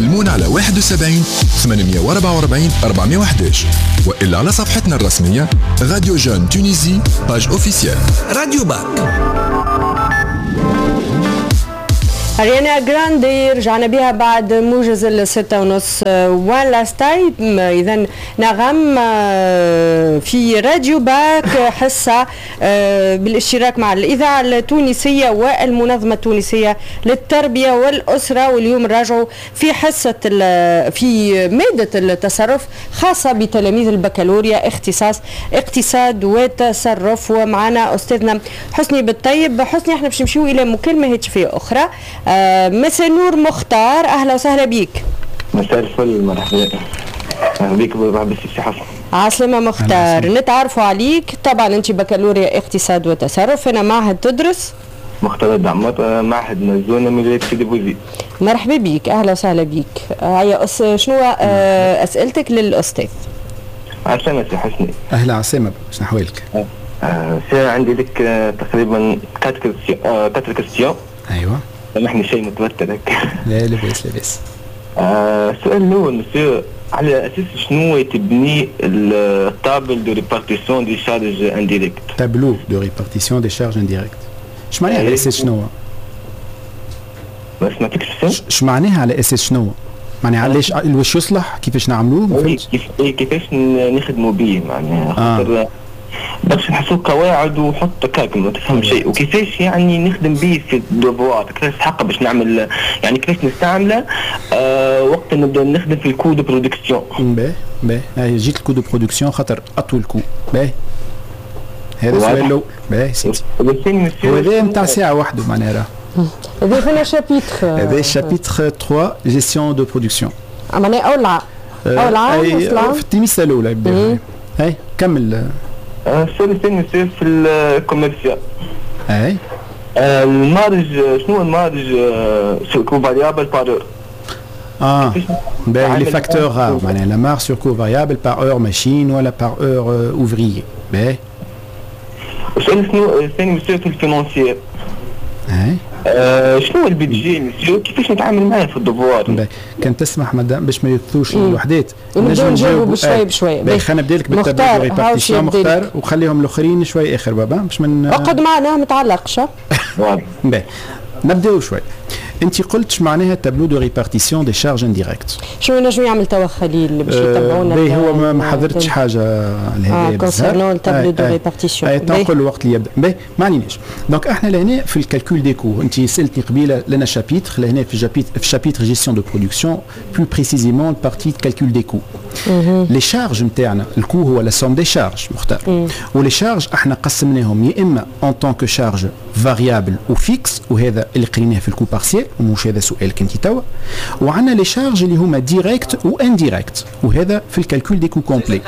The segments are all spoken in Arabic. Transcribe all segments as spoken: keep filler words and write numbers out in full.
كلمونا على واحد وسبعين ثمانمية وأربعة وأربعين أربعمية وإحداش وإلا على صفحتنا الرسمية راديو جون تونيزي باج اوفيسيال. راديو باك. أريانا جراندي رجعنا بها بعد موجز الستة ونص. وان لاست تايم إذن نغم في راديو باك حصة بالاشتراك مع الإذاعة التونسية والمنظمة التونسية للتربية والأسرة. واليوم راجعوا في حصة في مادة التصرف خاصة بتلاميذ البكالوريا اختصاص اقتصاد وتصرف. ومعنا أستاذنا حسني بالطيب. حسني احنا باش نمشيو إلى مكالمة هاتفية أخرى. آه مساء نور مختار، أهلا وسهلا بيك. مساء الفل، مرحبا أهلا بيك مرحبا سي حسن. عسلامة مختار، نتعرفوا عليك. طبعا أنت بكالوريا اقتصاد وتصرف، أنا معهد تدرس مختار دعمات معهد مزونة من ولاية سيدي بوزيد. مرحبا بيك، أهلا وسهلا بيك. هيا أس... شنو آه أسئلتك للأستاذ؟ عسلامة سي حسني. أهلا عسلامة، شنو أحوالك؟ آه سي عندي لك آه تقريبا كاتر كاستيون. أيوة. سامحني شيء متوتر هيك. لا لاباس لاباس. آه السؤال الأول مسيو، على أساس شنو تبني التابل دو ريبارتيسيون دي شارج انديريكت؟ تابلو دو ريبارتيسيون دي شارج انديريكت. اش معناها على أساس شنو؟ ما سمعتكش السؤال؟ اش معناها على أساس شنو؟ معناها علاش واش يصلح كيفاش نعملوه؟ ما فهمتش. كيف كيفاش نخدموا به معناها خاطر باش نحسوا قواعد وحط كاك ما تفهم شيء، وكيفاش يعني نخدم به في الدوفوار، كيفاش حق باش نعمل يعني كيفاش نستعمله آه وقت نبدا نخدم في الكود دو برودكسيون. باهي باهي هاي جيت الكود دو برودكسيون خاطر اطول كود. باهي هذا السؤال الاول. باهي سيدي وهذا نتاع ساعه واحده معناها. هذا فينا شابيتر، هذا شابيتر ثلاثة جيستيون دو برودكسيون. معناها اول عام اول عام في التيميسه الاولى. باهي هاي كمل. السؤال الثاني في الكوميرسيال. اي آه المارج شنو المارج سور كو فاريابل بار اور؟ اه باهي لي فاكتور رار معناها لا مارج سور كو فاريابل بار اور ماشين ولا بار اور اوفريي. باهي السؤال شنو الثاني مسيو في الفينانسيير. اي آه شنو البيدجي مسيو كيفاش نتعامل معاه في الدوفوار؟ كان تسمح مدام باش ما يكثوش الوحدات نجم نجاوبوا بشوي بشوي. باهي خلينا نبدا لك بالتابلو ريبارتيسيون مختار وخليهم الاخرين شوي اخر بابا باش من اقعد معنا ما تعلقش. باهي نبداو شوي. انت قلت اش معناها تابلو دو ريبارتيسيون دي شارج انديريكت؟ شنو نجم يعمل توا خليل باش يتبعونا؟ باهي هو ما حضرتش حاجه لهذا كونسيرنون التابلو دو ريبارتيسيون. اي تنقل الوقت اللي يبدا. باهي ما عنيناش. دونك احنا لهنا في الكالكول دي كو انت سالتني قبيله لنا شابيتر لهنا في شابيتر في شابيتر جيستيون دو برودكسيون بلو بريسيزيمون البارتي كالكول دي كو. لي شارج نتاعنا الكو هو لا سوم دي شارج مختار. ولي شارج احنا قسمناهم يا اما ان طون كو شارج فاريابل وفيكس وهذا اللي قريناه في الكو بارسيال ومش هذا سؤالك انت توا. وعندنا لي شارج اللي هما ديريكت و انديريكت وهذا في الكالكول دي كو كومبلي.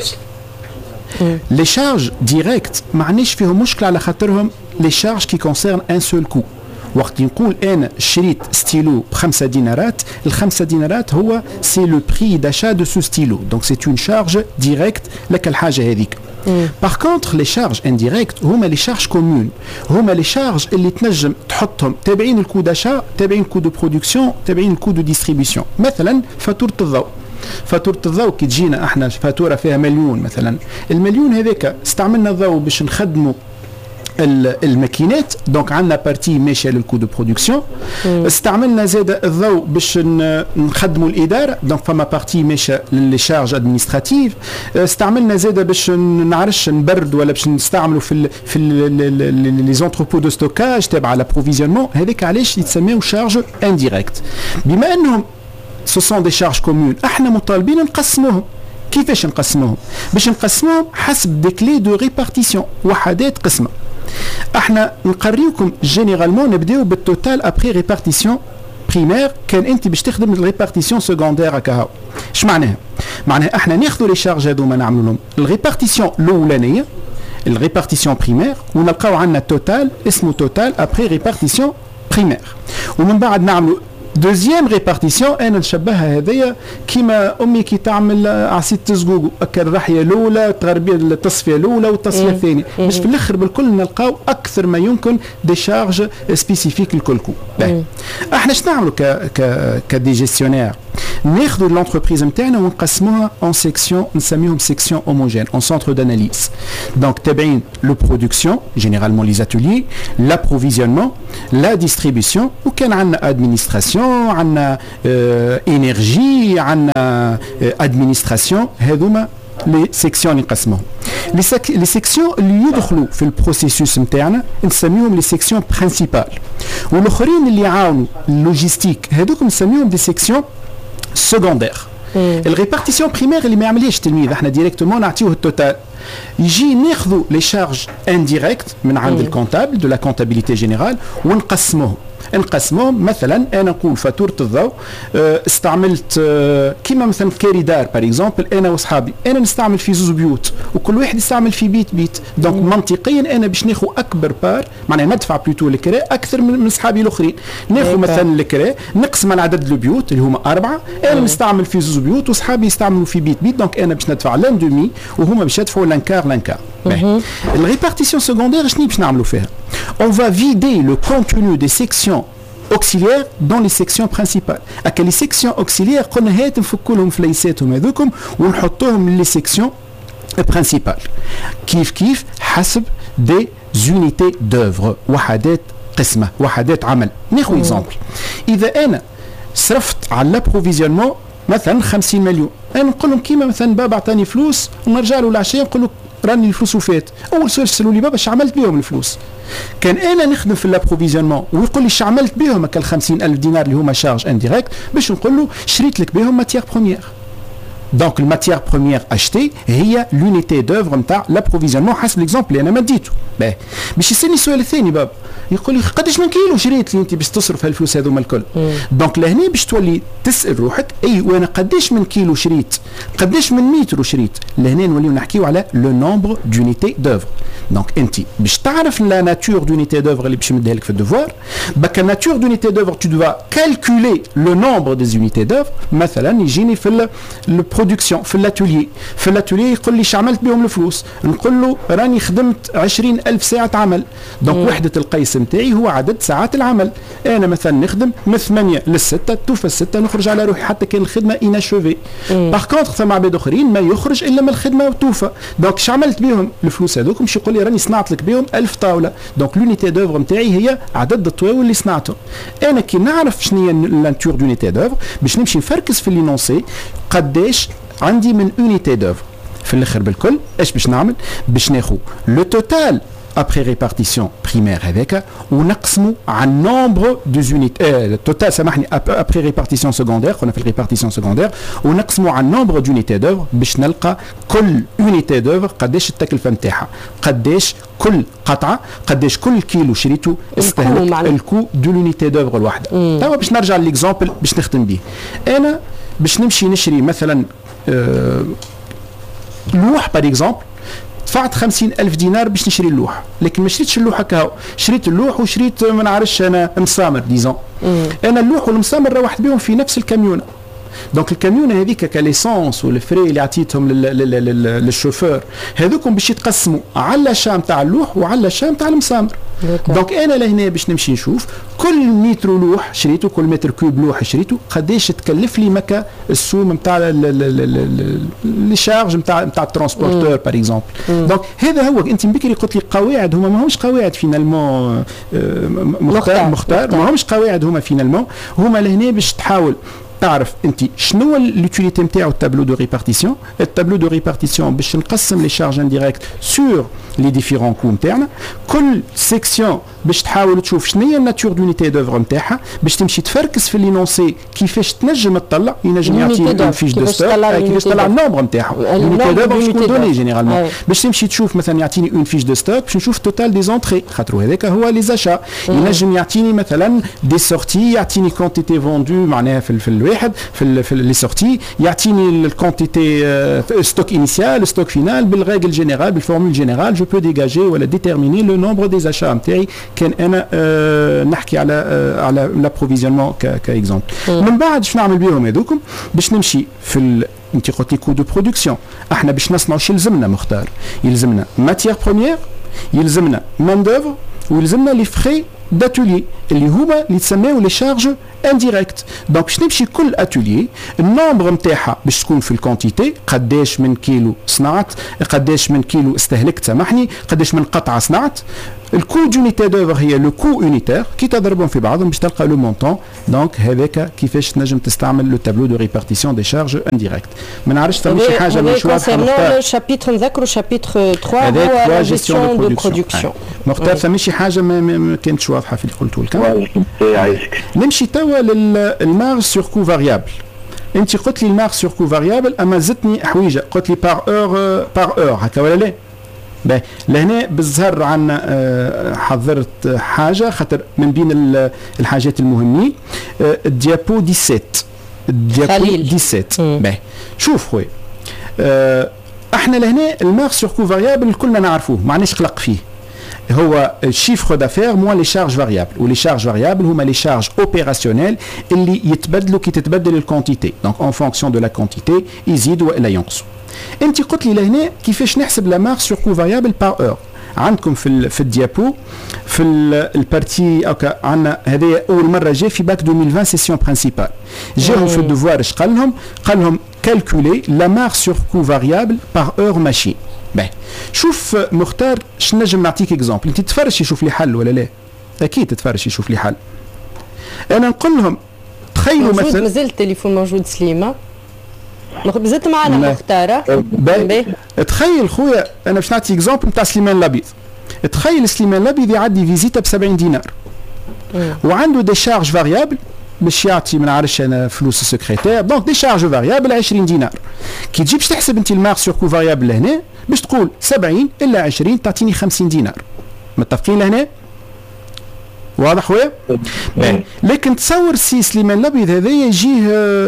لي شارج ديريكت ما عندناش فيهم مشكله على خاطرهم لي شارج كي كونسيرن ان سول كو. وقت نقول انا شريت ستيلو بخمسة دينارات، الخمسة دينارات هو سي لو بري داشا دو سو ستيلو، دونك سي اون شارج ديريكت لك الحاجه هذيك. باغ كونتر لي شارج انديريكت هما لي شارج كومون، هما لي شارج اللي تنجم تحطهم تابعين الكو داشا، تابعين الكو دو برودكسيون، تابعين الكو دو ديستريبيسيون. مثلا فاتوره الضوء، فاتوره الضوء كي تجينا احنا فاتوره فيها مليون مثلا، المليون هذاك استعملنا الضوء باش نخدموا الماكينات، دونك عندنا بارتي ماشيه للكو دو برودكسيون. استعملنا زاد الضوء باش نخدموا الاداره، دونك فما بارتي ماشيه للي شارج ادمينستراتيف. استعملنا زاد باش نعرش نبرد ولا باش نستعملوا في ال في لي زونتروبو دو ستوكاج تابع لابروفيزيونمون، هذاك علاش يتسميو شارج انديريكت. بما انهم سو سون دي شارج كومون احنا مطالبين نقسموهم. كيفاش نقسموهم؟ باش نقسموهم حسب دي كلي دو ريبارتيسيون، وحدات قسمه. احنا نقريوكم جينيرالمون نبداو بالتوتال ابري ريبارتيسيون بريمير، كان انت باش تخدم الريبارتيسيون سكوندير هكا. اش معناها؟ معناها احنا ناخذوا لي شارج هذوما نعملوا لهم الريبارتيسيون الاولانيه الريبارتيسيون بريمير، ونلقاو عندنا توتال اسمه توتال ابري ريبارتيسيون بريمير، ومن بعد نعملوا دوزيام ريبارتيسيون انا نشبهها هذيا كيما امي كي تعمل عصير تزقوق هكا الرحيه الاولى تغربيه التصفيه الاولى والتصفيه الثانيه باش في الاخر بالكل نلقاو اكثر ما يمكن دي شارج سبيسيفيك لكلكم. احنا اش نعملوا ك ك كدي جيستيونير؟ ناخذوا لونتربريز نتاعنا ونقسموها اون سيكسيون نسميهم سيكسيون هوموجين اون سنتر داناليز. دونك تابعين لو برودكسيون جينيرالمون لي اتوليي لابروفيزيونمون لا ديستريبيسيون وكان عندنا ادمينستراسيون عندنا انرجي عندنا ادمينستراسيون هذوما لي سيكسيون نقسموهم. لي سك... لي سيكسيون اللي يدخلوا في البروسيسوس نتاعنا نسميهم لي سيكسيون برينسيبال والاخرين اللي يعاونوا اللوجيستيك هذوك نسميهم دي سيكسيون سكوندير. الريبارتيسيون بريمير اللي ما يعملهاش التلميذ احنا ديريكتومون نعطيوه التوتال يجي ناخذوا لي شارج انديريكت من عند الكونتابل دو لا كونتابيليتي جينيرال ونقسموهم نقسموهم. مثلا انا نقول فاتوره الضوء استعملت كيما مثلا كاري دار باغ اكزومبل انا واصحابي انا نستعمل في زوز بيوت وكل واحد يستعمل في بيت بيت دونك منطقيا انا باش ناخذ اكبر بار معناها ندفع بلوتو الكراء اكثر من اصحابي الاخرين ناخذ مثلا الكراء نقسم على عدد البيوت اللي هما اربعه انا نستعمل في زوز بيوت واصحابي يستعملوا في بيت بيت دونك انا باش ندفع لان دومي وهما باش يدفعوا لانكار لانكار. الريبارتيسيون سكوندير شنو باش نعملوا فيها؟ on va vider le contenu des sections auxiliaires dans les sections principales. أكا les sections auxiliaires قلنا هات نفكولهم في ليساتهم هذوكم ونحطوهم les sections principales. كيف كيف حسب des unités d'œuvre وحدات قسمة وحدات عمل. ناخذ اكزامبل إذا أنا صرفت على الابروفيزيونمون مثلا خمسين مليون أنا نقول لهم كيما مثلا بابا عطاني فلوس ونرجع له العشية نقول له راني الفلوس وفات. اول سؤال يسالوا لي بابا اش عملت بهم الفلوس؟ كان انا نخدم في الابروفيزيونمون ويقول لي اش عملت بهم هكا خمسين ألف دينار اللي هما شارج انديريكت باش نقول له شريت لك بهم ماتيير بروميير. دونك الماتيير بروميير اشتي هي لونيتي دوفر نتاع لابروفيزيونمون حسب ليكزومبل اللي انا مديته. باهي باش يسالني السؤال الثاني بابا يقول لي قداش من كيلو شريت لي انت باش تصرف هالفلوس هذوما الكل؟ دونك لهنا باش تولي تسال روحك اي وانا قداش من كيلو شريت؟ قداش من متر شريت؟ لهنا نوليو نحكيو على لو نومبر دونيتي دوفر. دونك انت باش تعرف لا ناتور دونيتي دوفر اللي باش نمدها لك في الدوفوار بك ناتور دونيتي دوفر تو دوا كالكولي لو نومبر دي زونيتي دوفر. مثلا يجيني في البرودكسيون في الاتوليي في الاتوليي يقول لي اش عملت بهم الفلوس؟ نقول له راني خدمت عشرين ألف ساعه عمل. دونك وحده القيس نتاعي هو عدد ساعات العمل. انا مثلا نخدم من ثمانية للستة توفى الستة نخرج على روحي حتى كان الخدمه اناشوفي. باغ كونتر ثم عباد اخرين ما يخرج الا من الخدمه توفى. دونك اش عملت بهم الفلوس هذوك؟ باش يقول لي راني صنعت لك بهم ألف طاوله. دونك لونيتي دوفر نتاعي هي عدد الطواول اللي صنعتهم. انا كي نعرف شنو هي لانتور دونيتي دوفر باش نمشي نفركز في لينونسي قداش عندي من اونيتي دوفر. في الاخر بالكل ايش باش نعمل؟ باش ناخذ لو توتال après répartition primaire هذاك ونقسموا على النومبر دو زونيتي توتال سامحني après répartition secondaire قلنا في الريبارتيسيون سكوندير ونقسموا على النومبر دونيتي دوفر باش نلقى كل اونيتي دوفر قداش التكلفه نتاعها قداش كل قطعه قداش كل كيلو شريته استهلك الكو دو لونيتي دوفر الواحده. توا باش نرجع لليكزامبل باش نختم به. انا باش نمشي نشري مثلا أه لوح باغ اكزومبل دفعت خمسين ألف دينار باش نشري اللوحه لكن ما شريتش اللوحه كهو شريت اللوح وشريت ما نعرفش انا مسامر ديزون. انا اللوح والمسامر روحت بهم في نفس الكاميونه. دونك الكاميونه هذيك كاليسونس والفري اللي عطيتهم للشوفور هذوكم باش يتقسموا على الشام تاع اللوح وعلى الشام تاع المسامر. دونك انا لهنا باش نمشي نشوف كل متر لوح شريته كل متر كوب لوح شريته قداش تكلف لي مكا السوم نتاع لي شارج نتاع نتاع الترونسبورتور باغ اكزومبل. دونك هذا هو انت بكري قلت لي قواعد هما ماهمش قواعد فينالمون مختار مختار ماهمش قواعد هما فينالمون هما لهنا باش تحاول تعرف انت شنو لوتيليتي نتاعو التابلو دو ريبارتيسيون. التابلو دو ريبارتيسيون باش نقسم لي شارج انديريكت سور لي ديفيرون كو نتاعنا. كل سيكسيون باش تحاول تشوف شنو هي الناتور دونيتي دوفر نتاعها باش تمشي تفركس في لينونسي كيفاش تنجم تطلع ينجم يعطي اون فيش دو ستوك كيفاش تطلع النومبر نتاعها لونيتي دوفر شكون دوني جينيرالمون باش تمشي تشوف مثلا يعطيني اون فيش دو ستوك باش نشوف توتال دي زونتري خاطر هذاك هو لي زاشا. ينجم يعطيني مثلا دي سورتي يعطيني كونتيتي فوندو معناها في في واحد في في لي سورتي يعطيني الكونتيتي ستوك انيسيال ستوك فينال بالريغل جينيرال بالفورمول جينيرال جو بو ديجاجي ولا ديتيرميني لو نومبر دي زاشا نتاعي كان انا آه نحكي على آه على لابروفيزيونمون كاكزومبل. من بعد شنو نعمل بهم هذوكم باش نمشي في ال... انت قلت لي كو دو برودكسيون، احنا باش نصنعوا شو يلزمنا مختار؟ يلزمنا ماتيير بروميير، يلزمنا مان دوفر، ويلزمنا لي فري داتولي اللي هما اللي تسميو لي شارج انديريكت. دونك باش نمشي كل اتولي النومبر نتاعها باش تكون في الكونتيتي، قداش من كيلو صنعت، قداش من كيلو استهلكت سامحني، قداش من قطعه صنعت. الكو دونيتي دوفر هي لو كو يونيتير كي تضربهم في بعضهم باش تلقى لو مونطون. دونك هذاك كيفاش تنجم تستعمل لو تابلو دو ريبارتيسيون دي شارج انديريكت. ما نعرفش فما شي حاجه مش واضحه مختار. الشابيتر نذكروا شابيتر ثلاثة هو لا جيستيون دو برودكسيون. مختار فما شي حاجه ما كانتش واضحه في اللي قلته لك. نمشي توا للمارج سور كو فاريابل. انت قلت لي المارج سور كو فاريابل، اما زدتني حويجه قلت لي بار اور بار اور هكا ولا لا؟ باهي لهنا بالظهر عنا حضرت حاجه خاطر من بين الحاجات المهمين الديابو سبعة عشر الديابو سبعة عشر. باهي شوف خويا احنا لهنا المارج سور كو فاريابل كلنا نعرفوه ما عندناش قلق فيه، هو الشيفر دافير موان لي شارج فاريابل، ولي شارج فاريابل هما لي شارج اوبيراسيونيل اللي يتبدلوا كي تتبدل الكونتيتي. دونك اون فونكسيون دو لا كونتيتي يزيدوا والا ينقصوا. انت قلت لي لهنا كيفاش نحسب لا مارج سور كو فاريابل بار اور. عندكم في في الديابو في البارتي اوكا عندنا هذه اول مره جاي في باك ألفين وعشرين سيسيون برينسيبال جاهم في الدوفوار اش قال لهم؟ قال لهم كالكولي لا مارج سور كو فاريابل بار اور ماشين. باهي شوف مختار اش نجم نعطيك اكزومبل. انت تتفرج يشوف لي حل ولا لا؟ اكيد تتفرج يشوف لي حل. انا نقول لهم تخيلوا مثلا مازال التليفون موجود سليمه زدت معنا مختاره. باهي تخيل خويا انا باش نعطي اكزومبل نتاع سليمان الابيض. تخيل سليمان الابيض يعدي فيزيتا ب سبعين دينار وعنده دي شارج فاريابل باش يعطي ما نعرفش انا فلوس السكرتير. دونك دي شارج فاريابل عشرين دينار. كي تجي باش تحسب انت المارج سور كو فاريابل لهنا باش تقول سبعين الا عشرين تعطيني خمسين دينار. متفقين لهنا؟ واضح خويا؟ لكن تصور سي سليمان الابيض هذا يجيه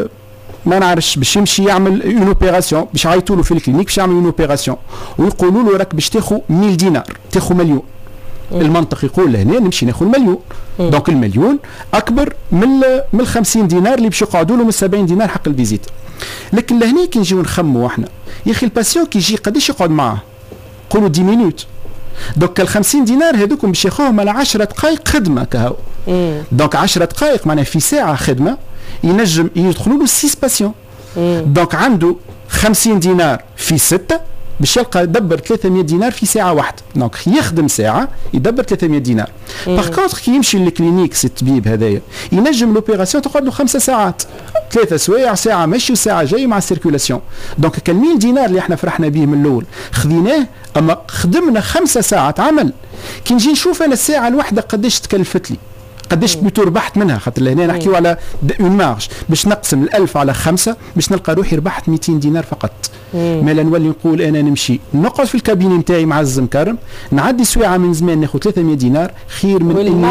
ما نعرفش باش يمشي يعمل اون اوبيراسيون باش يعيطوا له في الكلينيك باش يعمل اون اوبيراسيون ويقولوا له راك باش تاخذ مية دينار تاخذ مليون. المنطق يقول لهنا نمشي ناخذ المليون. دونك المليون اكبر من من خمسين دينار اللي باش يقعدوا له من سبعين دينار حق الفيزيت. لكن لهنا كي نجيو نخموا احنا يا اخي الباسيون كي يجي قداش يقعد معاه؟ قولوا عشر مينوت. دونك ال خمسين دينار هذوكم باش ياخذوهم على عشرة دقائق خدمه كهو. دونك عشرة دقائق معناها في ساعه خدمه ينجم يدخلوا له ستة باسيون. دونك عنده خمسين دينار في ستة باش يلقى يدبر ثلاثمية دينار في ساعه واحده. دونك يخدم ساعه يدبر ثلاثمية دينار. باغ كونتر كي يمشي للكلينيك سي الطبيب هذايا ينجم لوبيراسيون تقعد له خمسة ساعات، ثلاثة سوايع، ساعه مشي وساعه جاي مع السيركولاسيون. دونك كان مية دينار اللي احنا فرحنا به من الاول خذيناه اما خدمنا خمسة ساعات عمل. كي نجي نشوف انا الساعه الواحده قداش تكلفت لي قداش بلوتو ربحت منها خاطر لهنا نحكيو على اون مارج باش نقسم الألف على خمسة باش نلقى روحي ربحت مئتين دينار فقط. ما لا نولي نقول انا نمشي نقعد في الكابيني نتاعي معز مكرم نعدي سويعه من زمان ناخذ ثلاثمية دينار خير من اني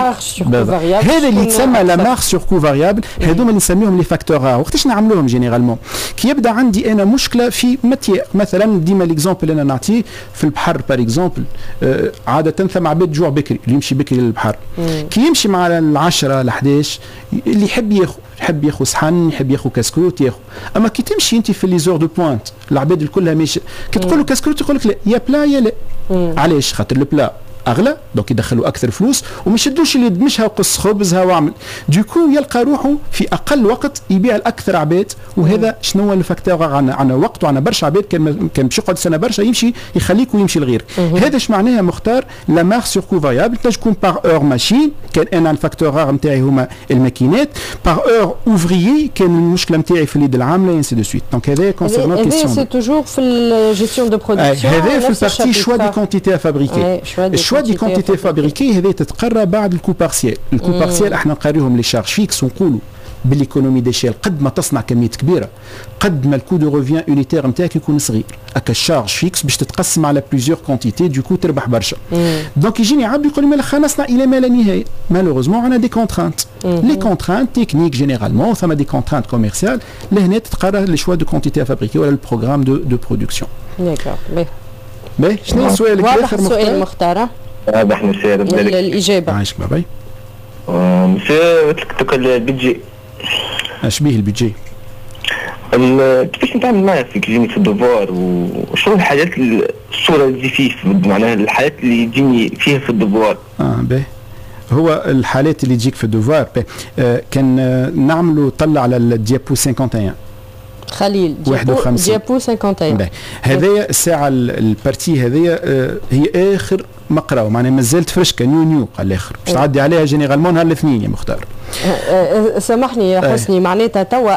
هذا اللي يتسمى لا مارج سور كو فاريابل. هذوما اللي نسميهم لي فاكتور. وقتاش نعملوهم جينيرالمون؟ كي يبدا عندي انا مشكله في ماتيير مثلا ديما ليكزومبل انا نعطيه في البحر بار اكزومبل آه عاده ثم عباد جوع بكري اللي يمشي بكري للبحر كي يمشي مع العشرة الحداش اللي يحب ياخذ يحب ياخذ صحن يحب ياخذ كاسكروت ياخذ. اما كي تمشي انت في لي زور دو بوينت العباد الكلها ماشي كي تقول له كاسكروت يقول لك لا يا بلا يا لا. علاش؟ خاطر البلا اغلى دونك يدخلوا اكثر فلوس وما يشدوش اللي يدمشها وقص خبزها واعمل دوكو يلقى روحه في اقل وقت يبيع الاكثر عباد. وهذا شنو هو الفاكتور؟ عندنا عندنا وقت وعندنا برشا عباد كان كان باش يقعد سنه برشا يمشي يخليك ويمشي لغير. هذا اش معناها مختار لا مارج سور كو فاريابل تكون بار اور ماشين كان انا الفاكتور نتاعي هما الماكينات بار اور اوفريي كان المشكله نتاعي في اليد العامله انسي دو سويت. دونك هذا كونسيرنون كيسيون هذا سي توجور في الجيستيون دو برودكسيون. هذا في البارتي شوا دي كونتيتي فابريكي الشوا دي كونتيتي فابريكي هذه تتقرى بعد الكو بارسيال. الكو بارسيال احنا نقريهم لي شارج فيكس ونقولوا بالايكونومي ديشيل قد ما تصنع كميه كبيره قد ما الكو دو روفيان يونيتير نتاعك يكون صغير. هكا الشارج فيكس باش تتقسم على بليزيور كونتيتي دوكو تربح برشا. دونك يجيني عبد يقول لي خلينا نصنع الى ما لا نهايه. مالوغوزمون عندنا دي كونترانت لي كونترانت تكنيك جينيرالمون ثم دي كونترانت كوميرسيال لهنا تتقرى لي شوا دو كونتيتي فابريكي ولا البروغرام دو دو برودكسيون. داكور باهي باهي شنو السؤال الاخر مختار؟ هذا احنا مسير الاجابه. عايشك بابي. مسير قلت البيجي. اش بيه البيجي؟ كيفاش نتعامل معاه في كيجيني في الدوفوار وشنو الحاجات الصوره اللي تجي فيه معناها الحالات اللي تجيني فيها في الدوفوار. اه باهي. هو الحالات اللي تجيك في الدوفوار آه كان آه نعملوا طلع على الديابو خمسة وخمسين خليل ديابو ديابو خمسة وخمسين. هذايا الساعه البارتي هذيا آه هي اخر مقرا معناها مازالت فرشكه نيو نيو قال الاخر باش تعدي عليها جينيرالمون نهار الاثنين يا مختار. سامحني يا حسني معناتها توا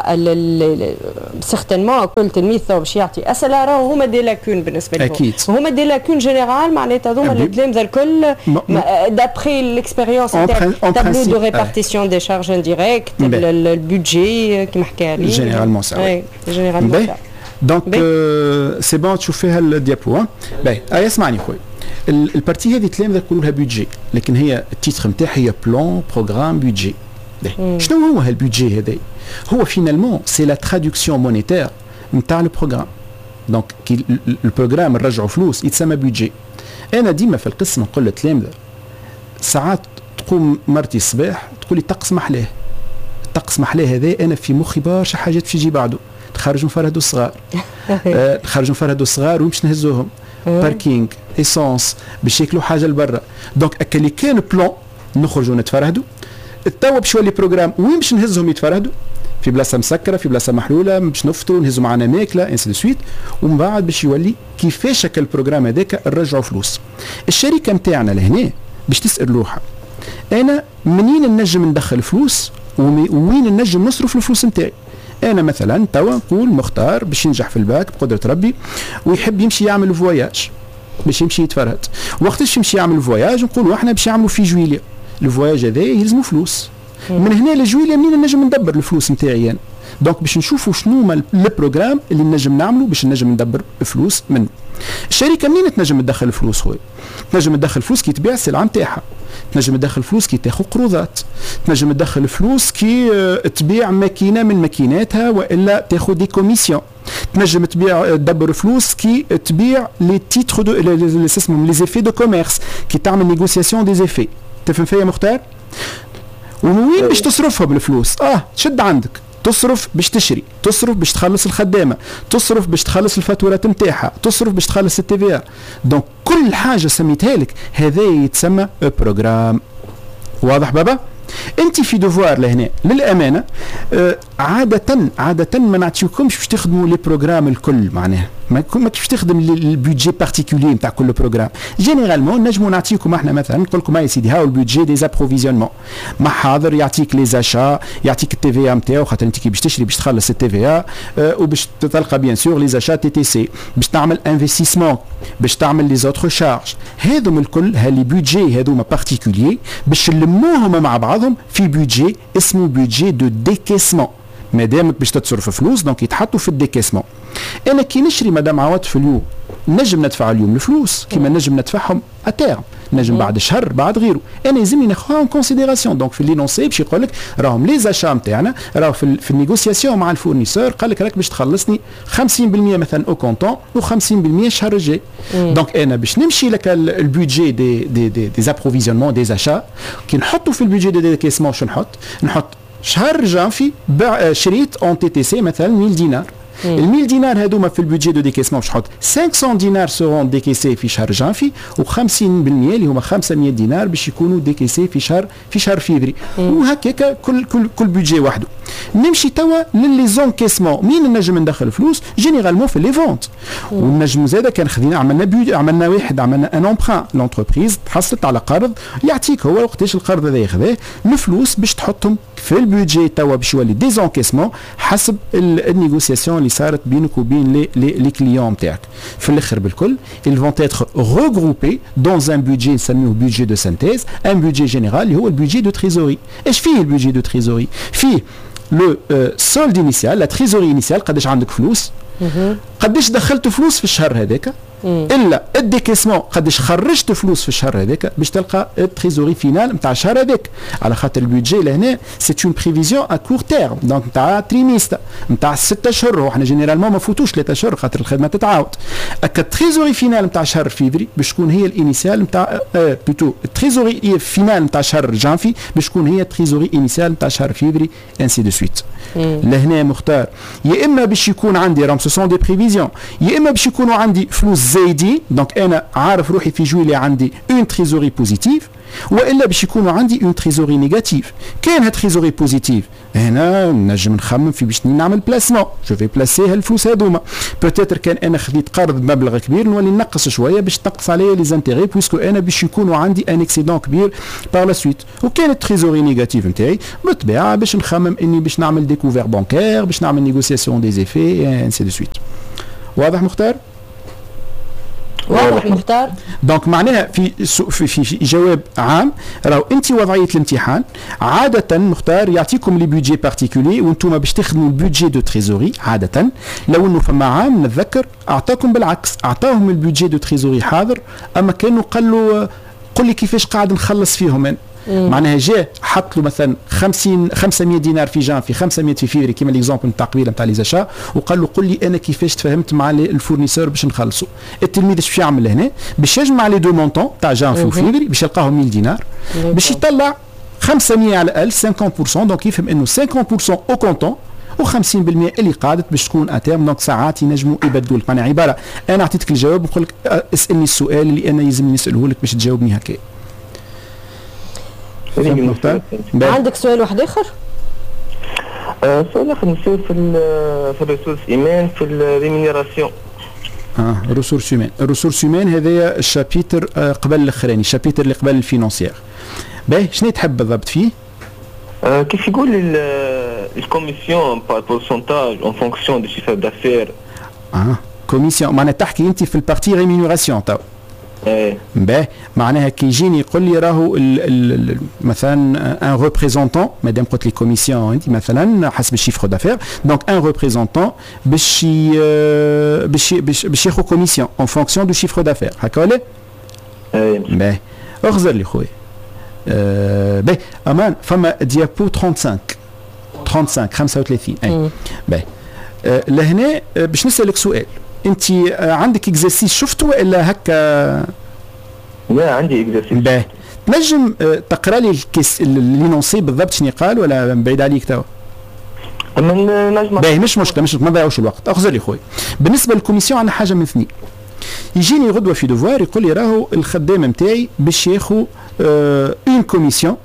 سيغتينمون كل تلميذ باش يعطي اسئله راهو هما دي لاكون بالنسبه لهم. اكيد هما دي لاكون جينيرال معناتها هذوما التلامذه الكل دابخي ليكسبيريونس تاع تابلو دو ريبارتيسيون دي شارج انديريكت البودجي كيما حكى لي جينيرالمون سا جينيرالمون سا دونك سي بون تشوف فيها الديابو. باهي اسمعني خويا البارتي هذه تلامذه يقولوا لها بودجي لكن هي التيتر نتاعها هي بلان بروغرام بودجي. شنو هو هالبودجي هذا؟ هو فينالمون سي لا ترادكسيون مونيتير نتاع البروغرام. دونك كي البروغرام نرجعوا فلوس يتسمى بودجي. انا ديما في القسم نقول للتلامذه ساعات تقوم مرتي الصباح تقول لي طقس محلاه طقس محلاه هذا انا في مخي برشا حاجات باش يجي بعده تخرجوا نفرهدوا الصغار آه نخرجوا نفرهدوا الصغار ومش نهزوهم باركينغ ايسونس باش ياكلوا حاجه لبرا. دونك اكا اللي كان بلان نخرجوا نتفرهدوا التوا باش يولي بروغرام وين باش نهزهم يتفرهدوا في بلاصه مسكره في بلاصه محلوله باش نفطروا نهزوا معنا ماكله انسي دو سويت ومن بعد باش يولي كيفاش هكا البروغرام هذاك نرجعوا فلوس. الشركه نتاعنا لهنا باش تسال روحها انا منين نجم ندخل فلوس ووين نجم نصرف الفلوس نتاعي. انا مثلا توا نقول مختار باش ينجح في الباك بقدره ربي ويحب يمشي يعمل فواياج باش يمشي يتفرهد وقتاش يمشي يعمل فواياج نقولوا احنا باش يعملوا في جويليا الفواياج هذا يلزموا فلوس من هنا لجويليا منين نجم ندبر الفلوس نتاعي انا. دونك باش نشوفوا شنو هما البروغرام اللي نجم نعملوا باش نجم ندبر فلوس منه. الشركه منين تنجم تدخل فلوس خويا؟ تنجم تدخل فلوس كي تبيع السلعه نتاعها، تنجم تدخل فلوس كي تاخذ قروضات، تنجم تدخل فلوس كي تبيع ماكينه من ماكيناتها والا تاخذ دي كوميسيون، تنجم تبيع تدبر فلوس كي تبيع لي تيتر دو لي اسمهم لي زيفي دو كوميرس كي تعمل نيغوسياسيون دي زيفي. تفهم فيا مختار؟ وين باش تصرفهم الفلوس؟ اه تشد عندك تصرف باش تشري، تصرف باش تخلص الخدامه، تصرف باش تخلص الفاتورات نتاعها، تصرف باش تخلص التي في ار. دونك كل حاجه سميتها لك هذا يتسمى بروجرام. واضح بابا؟ انت في دوفوار لهنا للامانه آه عاده عاده ما نعطيوكمش باش تخدموا لي بروجرام الكل، معناها ما كيفاش تخدم البودجي بارتيكولي نتاع كل بروجرام. جينيرالمون نجموا نعطيكم احنا مثلا نقول لكم يا سيدي هاو البودجي دي زابروفيزيونمون، ما حاضر يعطيك لي زاشا، يعطيك التي في ا نتاعو خاطر انت كي باش تشري باش تخلص التي في ا آه وباش تلقى بيان سور لي زاشا تي تي سي، باش تعمل انفستيسمون، باش تعمل لي زوتر شارج. هذوم الكل هاللي بودجي هذوما بارتيكولي باش نلموهم مع بعضهم في بودجي اسمه بودجي دو ديكيسمون. مادامك باش تصرف فلوس دونك يتحطوا في الديكيسمون. انا كي نشري مدام عواطف اليوم نجم ندفع اليوم الفلوس كيما نجم ندفعهم اتيرم، نجم بعد شهر بعد غيره. انا يلزمني ناخذها اون كونسيديراسيون. دونك في لينونسي باش يقول لك راهم لي زاشا نتاعنا راهو في, في النيغوسياسيون مع الفورنيسور قال لك راك باش تخلصني خمسين بالمية مثلا او كونتون و50 بالمية الشهر الجاي. دونك انا باش نمشي لك البودجي دي دي دي دي زابروفيزيونمون دي زاشا كي نحطوا في البودجي دي ديكيسمون شو نحط؟ نحط شهر جانفي شريت اون تي تي سي مثلا مية دينار. ال مية دينار هذوما في البودجي دو ديكيسمون باش نحط خمسمية دينار سورون ديكيسي في شهر جانفي و50% اللي هما خمسمية دينار باش يكونوا ديكيسي في شهر في شهر فيفري. وهكاكا كل كل كل بودجي وحده. نمشي توا للي زونكيسمون مين نجم ندخل فلوس؟ جينيرالمون في لي فونت. ونجم زاده كان خدينا عملنا بيود عملنا واحد عملنا ان امبران لونتربريز تحصلت على قرض يعطيك هو وقتاش القرض هذا ياخذه الفلوس باش تحطهم في البودجي توا باش يولي دي زونكيسمون حسب النيغوسياسيون اللي صارت بينك وبين لي لي لي كليون نتاعك. في الاخر بالكل ils vont être regroupés dans un budget نسميه budget de synthèse, un budget général اللي هو البودجي دو تريزوري. ايش فيه البودجي دو تريزوري؟ فيه لو سولد انيسيال لا تريزوري انيسيال قداش عندك فلوس، قداش دخلت فلوس في الشهر هذاك الا الديكيسمون قداش خرجت فلوس في الشهر هذاك باش تلقى التريزوري فينال نتاع الشهر هذاك. على خاطر البيدجي لهنا سي اون بريفيزيون ا كور تيرم دونك نتاع تريميست نتاع ستة اشهر، وحنا جينيرالمون ما فوتوش ثلاثة اشهر خاطر الخدمه تتعاود. اكا التريزوري فينال نتاع شهر فيفري باش تكون هي الانيسيال نتاع آه بلوتو التريزوري فينال نتاع شهر جانفي باش تكون هي التريزوري انيسيال نتاع شهر فيفري انسي دو سويت. لهنا مختار يا اما باش يكون عندي رام سو سون دي بريفيزيون، يا اما باش يكونوا عندي فلوس زايدين دونك انا عارف روحي في جويلي عندي اون تريزوري بوزيتيف، والا باش يكونوا عندي اون تريزوري نيجاتيف. كاين هاد تريزوري بوزيتيف هنا نجم نخمم في باش نعمل بلاسمون، جو في بلاسي هالفلوس هذوما. بوتيتر كان انا خديت قرض بمبلغ كبير نولي نقص شويه باش تنقص عليا لي زانتيغي بويسكو انا باش يكونوا عندي ان اكسيدون كبير بار لا سويت. وكان التريزوري نيجاتيف نتاعي بالطبيعه باش نخمم اني باش نعمل ديكوفير بانكير، باش نعمل نيغوسياسيون دي زيفي انسي دو سويت. واضح مختار؟ واضح مختار. دونك معناها في في في, في جواب عام راهو انت وضعيه الامتحان عاده مختار يعطيكم لي بودجي بارتيكولي وانتم باش تخدموا البودجي دو تريزوري. عاده لو انه فما عام نتذكر اعطاكم بالعكس، اعطاهم البودجي دو تريزوري حاضر، اما كانوا قال له قل لي كيفاش قاعد نخلص فيهم أنا. معناها جاء حط له مثلا خمسين خمسمية دينار في جانفي خمسمية في فيفري كيما ليكزومبل نتاع قبيله نتاع ليزاشا، وقال له قل لي انا كيفاش تفاهمت مع الفورنيسور باش نخلصوا. التلميذ اش يعمل هنا باش يجمع لي دو مونطون تاع جانفي وفيفري باش يلقاهم مية دينار باش يطلع خمسمية على ألف خمسين بالمية، دونك يفهم انه خمسين بالمية او كونتون و50% اللي قاعدت باش تكون اتيرم. دونك ساعات ينجموا يبدلوا لك. معناها عباره انا اعطيتك الجواب ونقول لك اسالني السؤال اللي انا يلزمني نساله لك باش تجاوبني هكا. عندك سؤال واحد اخر؟ أه سؤال اخر نسيو في في الريسورس ايمان في الريمينيراسيون. اه الريسورس ايمان، الريسورس ايمان هذايا الشابيتر آه قبل الاخراني، الشابيتر اللي قبل الفينانسيير. باهي شنو تحب بالضبط فيه؟ أه كيف يقول الكوميسيون بار بورسونتاج اون فونكسيون دو شيفر دافير. اه كوميسيون معناها تحكي انت في البارتي ريمينيراسيون تو. ايه باهي معناها كي يجيني يقول لي راهو مثلا ان ريبريزونتون مادام قلت لي كوميسيون انت مثلا حسب الشيفر دافير، دونك ان ريبريزونتون باش باش باش ياخذ كوميسيون اون فونكسيون دو شيفر دافير هكا ولا؟ ايه باهي اغزر لي خويا. أه باهي امان فما ديابو خمسة وثلاثين خمسة وثلاثين اي باهي. أه لهنا باش نسالك سؤال، انت عندك اكزرسيس شفته والا هكا؟ لا عندي اكزرسيس. باهي تنجم تقرا لي الكيس لينونسي بالضبط شنو قال ولا بعيد عليك توا؟ اما نجم. باهي مش مشكله مش ما نضيعوش الوقت. اخزر لي خويا بالنسبه للكوميسيون عندنا حاجه من اثنين. يجيني غدوه في دوفوار يقول لي راهو الخدام نتاعي باش ياخذ اون كوميسيون،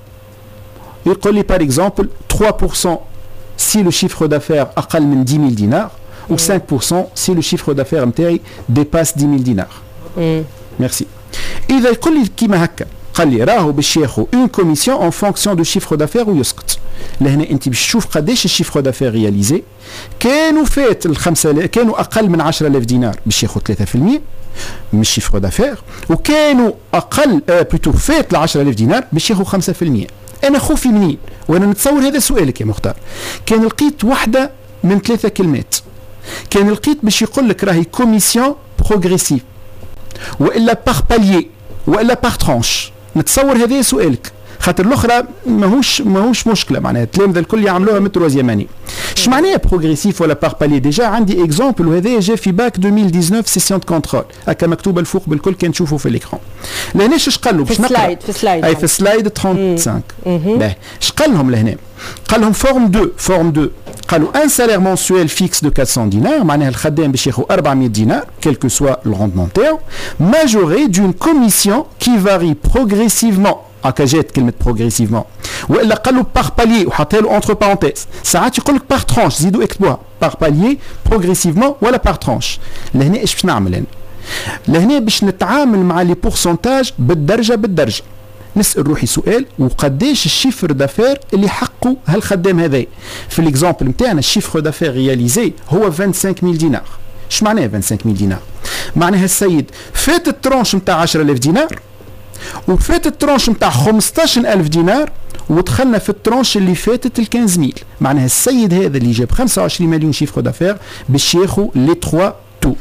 يقول لي بار اكزومبل ثلاثة بالمية سي لو شيفر دافير اقل من عشرة آلاف دينار و خمسة بالمية سي لو شيفر دافير نتاعي ديباس عشرة آلاف دينار. ميرسي. اذا يقول لي كيما هكا قال لي راهو باش ياخذ اون كوميسيون اون فونكسيون دو شيفر دافير ويسكت. لهنا انت باش تشوف قداش الشيفر دافير رياليزي. كانوا فات الخمسة كانوا اقل من عشرة آلاف دينار باش ياخذ ثلاثة بالمية من الشيفر دافير، وكانوا اقل آه بلوتو فات ل عشرة آلاف دينار باش ياخذ خمسة بالمية. انا خوفي منين؟ وانا نتصور هذا سؤالك يا مختار. كان لقيت واحده من ثلاثه كلمات، كان لقيت باش يقول لك راهي كوميسيون بروغريسيف والا باغ باليي والا باغ ترانش. نتصور هذا سؤالك خاطر الاخرى ماهوش ماهوش مشكله، معناها التلامذه الكل يعملوها من تروازيام اني. اش معناها بروغريسيف ولا باغ بالي؟ ديجا عندي اكزومبل وهذا جا في باك ألفين وتسعطاش سيسيون دو كونترول هكا مكتوبه الفوق بالكل كان تشوفوا في الاكران. لهناش اش قال له باش نقرا في السلايد اي في السلايد خمسة وثلاثين. باهي اش قال لهم لهنا؟ قال لهم فورم اثنين فورم اثنين قالوا ان سالير مونسويل فيكس دو أربعمية دينار، معناها الخدام باش ياخذ أربعمية دينار كيل كو سوا الروندمون تاعو، ماجوري دون كوميسيون كي فاري بروغريسيفمون. هكا جات كلمه بروغريسيفمون. والا قال له باغ باليي وحط له اونتر بارونتيز. ساعات يقول لك باغ ترانش زيدوا اكتبوها باغ باليي بروغريسيفمون ولا باغ ترانش. لهنا ايش باش نعمل انا؟ لهنا باش نتعامل مع لي بورسونتاج بالدرجه بالدرجه. نسال روحي سؤال وقداش الشيفر دافير اللي حقه هالخدام هذا. في الاكزومبل نتاعنا الشيفر دافير رياليزي هو خمسة وعشرين ألف دينار. اش معناه خمسة وعشرين ألف دينار؟ معناها السيد فات الترانش نتاع عشرة آلاف دينار وفات الترانش نتاع خمسطاش ألف دينار ودخلنا في الترانش اللي فاتت ال خمسة عشر. معناها السيد هذا اللي جاب خمسة وعشرين مليون شيفر دافير باش ياخذ لي ثلاثة تو.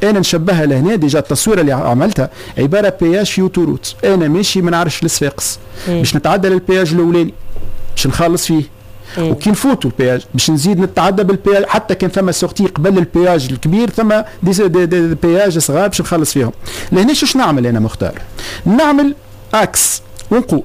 انا نشبهها لهنا ديجا التصويره اللي عملتها عباره بياج في اوتوروت، انا ماشي ما نعرفش الصفاقس باش نتعدى للبياج الاولاني باش نخلص فيه، وكي نفوتوا البياج باش نزيد نتعدى بالبياج، حتى كان ثم سورتي قبل البياج الكبير ثم دي, دي, دي, دي بياج صغار باش نخلص فيهم. لهنا شوش نعمل انا مختار؟ نعمل اكس ونقول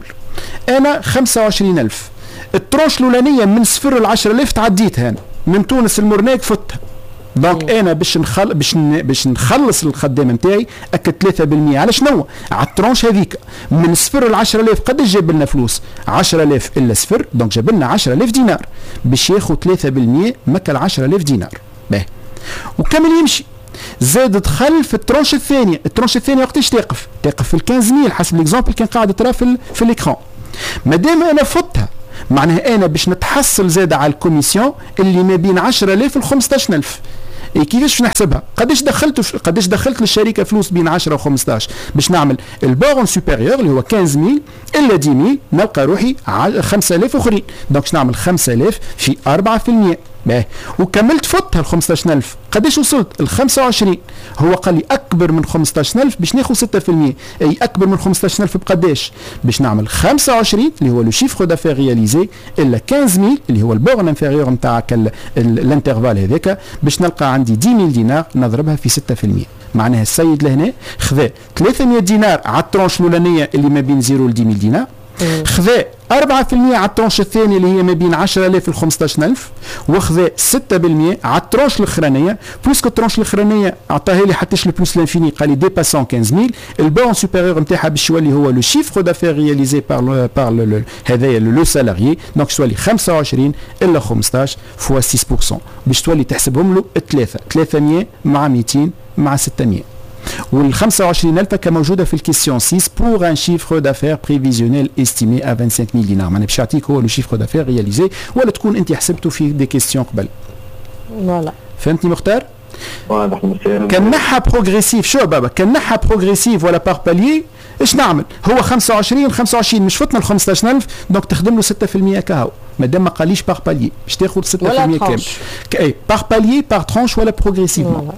انا خمسة وعشرين ألف الترونش الاولانيه من صفر ل عشرة آلاف تعديتها انا من تونس المرناك فتها، دونك انا باش نخل باش باش نخلص الخدام نتاعي اكد ثلاثة بالمئة على شنو؟ على الترونش هذيك من صفر ل عشرة آلاف. قداش جاب لنا فلوس؟ عشرة آلاف الا صفر، دونك جاب لنا عشرة آلاف دينار باش ياخذ ثلاثة بالمئة مكل عشرة آلاف دينار. باهي وكمل يمشي زاد دخل في الترونش الثانيه، الترونش الثانيه وقتاش تقف؟ تقف في الخمسة مية حسب ليكزامبل كان قاعد ترى في, في الاكران. مادام انا فتها معناها انا باش نتحصل زاد على الكوميسيون اللي ما بين عشرة آلاف ل خمسطاش ألف. اي كيفاش نحسبها؟ قداش دخلت قداش دخلت للشركه فلوس بين عشرة و خمسطاش باش نعمل البورن سوبيريور اللي هو خمسة مية الا عشرة مية نلقى روحي خمسة آلاف اخرين، دونك باش نعمل خمسة آلاف في أربعة بالمئة. باهي وكملت فتها ال خمسطاش ألف. قداش وصلت؟ ال خمسة وعشرين. هو قال لي اكبر من خمسطاش ألف باش ناخذ ستة بالمئة، اي اكبر من خمسطاش ألف بقداش؟ باش نعمل خمسة وعشرين اللي هو لو شيفر دافير رياليزي الا خمسة مية اللي هو البورن انفيريور نتاعك الانترفال هذاك باش نلقى عندي عشرة مية دينار نضربها في ستة بالمئة. معناها السيد لهنا خذا ثلاثمية دينار على الترونش الاولانيه اللي ما بين صفر ل عشرة مية دينار، خذا أربعة بالمئة على الترونش الثاني اللي هي ما بين عشرة آلاف ل خمسطاش ألف، وخذا ستة بالمئة على الترونش الاخرانيه. بلوسك الترونش الاخرانيه عطاها لي حتى لو بلوس لانفيني قال لي ديباسون خمسة مية، البون سوبيريور نتاعها باش يولي هو لو شيفر دافير رياليزي بار بار هذايا لو سالاريي، دونك تولي خمسة وعشرين الا خمسطاش فوا ستة بالمئة باش تولي تحسبهم له ثلاثه ثلاثمية مع مئتين مع ستمية. وال خمسة وعشرين ألف كموجوده في الكيسيون ستة بور ان شيفر دافير بريفيزيونيل استيمي ا خمسة وعشرين ألف دينار. معناها باش يعطيك هو لو شيفر دافير رياليزي ولا تكون انت حسبته في دي كيسيون قبل. فوالا فهمتني مختار؟ واضح مثلا كان نحى بروغريسيف. شو بابا كان نحى بروغريسيف ولا بار باليي ايش نعمل؟ هو خمسة وعشرين خمسة وعشرين مش فتنا ال خمسطاش ألف، دونك تخدم له ستة بالمئة كهو مادام ما قاليش بار باليي باش تاخذ ستة بالمئة كامل. اي بار باليي بار ترونش ولا بروغريسيفمون.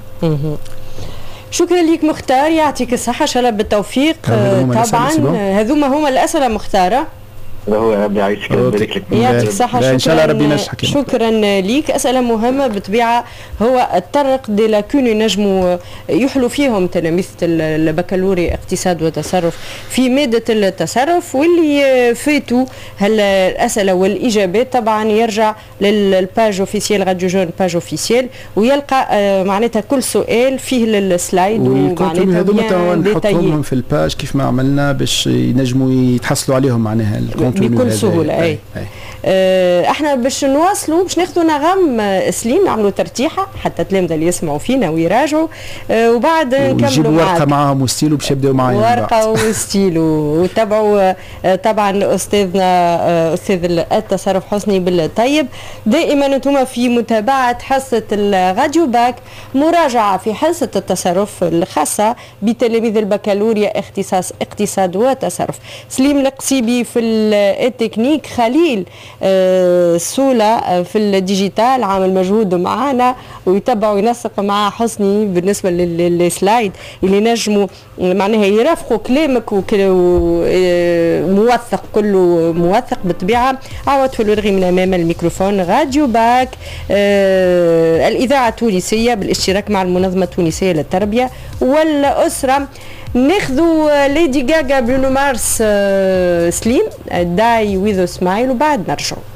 شكرا لك مختار، يعطيك الصحة، ان شاء الله بالتوفيق. طبعا هذوما هما الأسئلة مختارة. هو ربي يعيشك ويبارك لك. يعطيك الصحة. شكرا ان شاء الله ربي ينجحك. شكرا ليك. أسئلة مهمة بالطبيعة. هو الطرق دي لاكون ينجموا يحلوا فيهم تلاميذ البكالوري اقتصاد وتصرف في مادة التصرف، واللي فاتوا هالأسئلة والإجابات طبعا يرجع للباج اوفيسيال راديو جون باج اوفيسيال، ويلقى معناتها كل سؤال فيه السلايد ومعناتها هذوما نحطهم في الباج كيف ما عملنا باش ينجموا يتحصلوا عليهم معناها بكل سهولة. أي, أي. أه احنا باش نواصلوا باش ناخذوا نغم سليم نعملوا ترتيحة حتى التلامذة اللي يسمعوا فينا ويراجعوا، أه وبعد نكملوا معاك. ورقة معاهم وستيلو باش يبداوا معايا. ورقة وستيلو. وتابعوا أه طبعا أستاذنا أه أستاذ التصرف حسني بالطيب. دائما انتم في متابعة حصة الراديو باك، مراجعة في حصة التصرف الخاصة بتلاميذ البكالوريا اختصاص اقتصاد وتصرف. سليم القصيبي في التكنيك، خليل أه سولا في الديجيتال عامل مجهود معنا ويتبع وينسق مع حسني بالنسبة للسلايد اللي نجموا معناها يرافقوا كلامك وموثق كله موثق بالطبيعة. عوض في الورغي من أمام الميكروفون راديو باك أه الإذاعة التونسية بالاشتراك مع المنظمة التونسية للتربية والأسرة. ناخذوا ليدي جاجا برونو مارس سليم داي ويذ سمايل وبعد نرجعوا.